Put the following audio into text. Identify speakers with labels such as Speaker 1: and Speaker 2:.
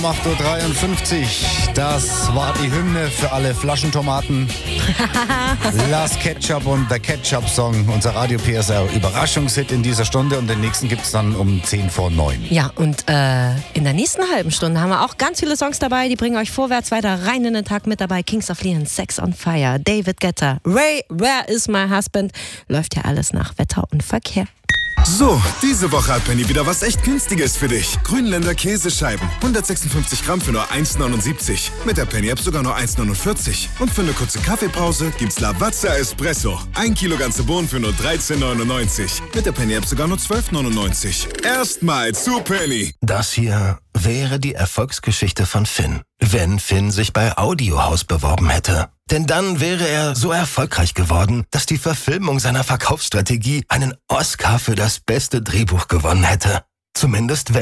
Speaker 1: 8:53 Uhr, das war die Hymne für alle Flaschentomaten. Last Ketchup und der Ketchup-Song, unser Radio PSR Überraschungshit in dieser Stunde, und den nächsten gibt es dann um 10:09.
Speaker 2: Ja, und in der nächsten halben Stunde haben wir auch ganz viele Songs dabei, die bringen euch vorwärts weiter rein in den Tag mit dabei. Kings of Leon, Sex on Fire, David Guetta, Ray, Where is my husband? Läuft ja alles nach Wetter und Verkehr.
Speaker 3: So, diese Woche hat Penny wieder was echt Günstiges für dich. Grünländer Käsescheiben, 156 Gramm für nur 1,79. Mit der Penny-App sogar nur 1,49. Und für eine kurze Kaffeepause gibt's Lavazza Espresso. 1 Kilo ganze Bohnen für nur 13,99. Mit der Penny-App sogar nur 12,99. Erstmal zu Penny.
Speaker 4: Das hier wäre die Erfolgsgeschichte von Finn, wenn Finn sich bei Audiohaus beworben hätte. Denn dann wäre er so erfolgreich geworden, dass die Verfilmung seiner Verkaufsstrategie einen Oscar für das beste Drehbuch gewonnen hätte. Zumindest wenn